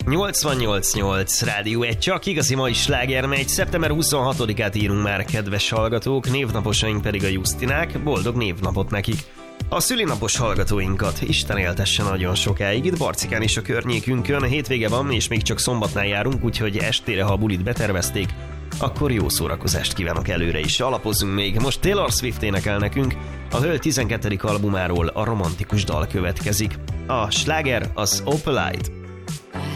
88.8 Rádió 1, csak igazi mai sláger megy. Szeptember 26-át írunk már, kedves hallgatók, névnaposaink pedig a Justinák. Boldog névnapot nekik! A szülinapos hallgatóinkat Isten éltesse nagyon sokáig, itt Barcikán is a környékünkön. Hétvége van, és még csak szombatnál járunk, úgyhogy estére, ha a bulit betervezték, akkor jó szórakozást kívánok előre is. Alapozzunk még, most Taylor Swift énekel nekünk, a Hölgy 12. albumáról a romantikus dal következik. A sláger az Opalite.